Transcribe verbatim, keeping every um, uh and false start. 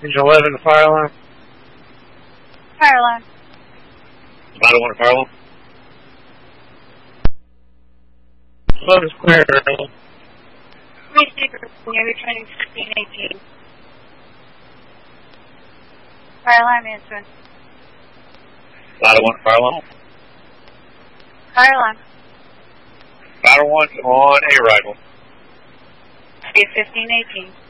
Engine eleven, the fire alarm. Fire alarm. Vital one, fire alarm. eleven square. Receiver, you're returning fifteen eighteen. Fire alarm answering. Vital one, fire alarm. Fire alarm. Vital one on a arrival. fifteen eighteen.